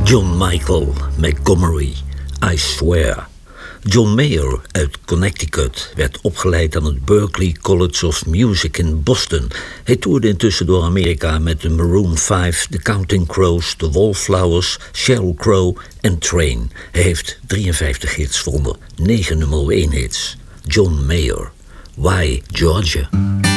John Michael Montgomery, I Swear. John Mayer uit Connecticut werd opgeleid aan het Berklee College of Music in Boston. Hij toerde intussen door Amerika met de Maroon 5, The Counting Crows, The Wallflowers, Sheryl Crow en Train. Hij heeft 53 hits, waaronder 9 nummer 1 hits. John Mayer, Why Georgia?